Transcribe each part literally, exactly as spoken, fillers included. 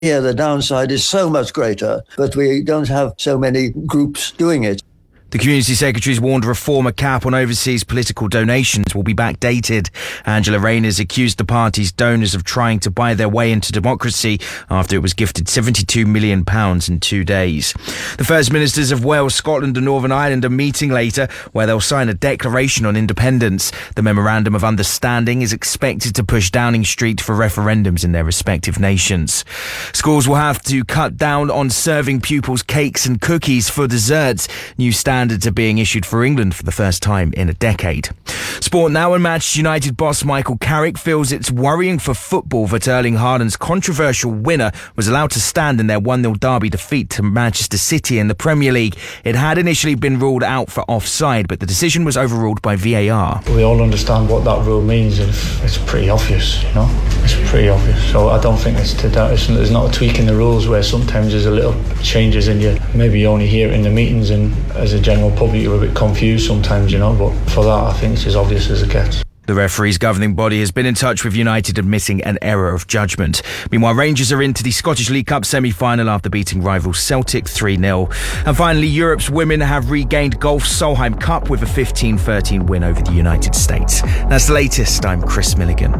Yeah, the downside is so much greater, but we don't have so many groups doing it. The Community Secretary's warned a reform cap on overseas political donations will be backdated. Angela Rayner's accused the party's donors of trying to buy their way into democracy after it was gifted seventy-two million pounds in two days. The First Ministers of Wales, Scotland and Northern Ireland are meeting later, where they'll sign a declaration on independence. The Memorandum of Understanding is expected to push Downing Street for referendums in their respective nations. Schools will have to cut down on serving pupils cakes and cookies for desserts. New standards Standards are being issued for England for the first time in a decade. Sport now, and Manchester United boss Michael Carrick feels it's worrying for football that Erling Haaland's controversial winner was allowed to stand in their one nil derby defeat to Manchester City in the Premier League. It had initially been ruled out for offside, but the decision was overruled by V A R. We all understand what that rule means, and it's pretty obvious, you know. It's pretty obvious. So I don't think it's to that. It's, there's not a tweak in the rules where sometimes there's a little changes in you. Maybe you only hear it in the meetings, and as a general public you're a bit confused sometimes, you know, but for that I think it's as obvious as it gets. The referee's governing body has been in touch with United, admitting an error of judgment. Meanwhile, Rangers are into the Scottish League Cup semi-final after beating rival Celtic three nil. And finally, Europe's women have regained golf's Solheim Cup with a fifteen thirteen win over the United States. That's the latest. I'm Chris Milligan.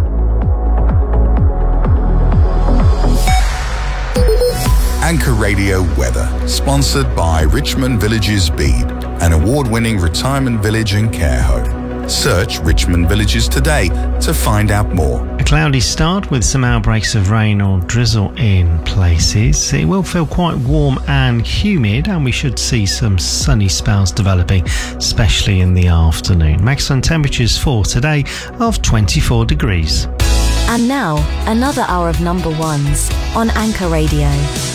Anchor Radio Weather, sponsored by Richmond Villages Bede, an award-winning retirement village and care home. Search Richmond Villages today to find out more. A cloudy start with some outbreaks of rain or drizzle in places. It will feel quite warm and humid, and we should see some sunny spells developing, especially in the afternoon. Maximum temperatures for today of twenty-four degrees. And now, another hour of number ones on Anchor Radio.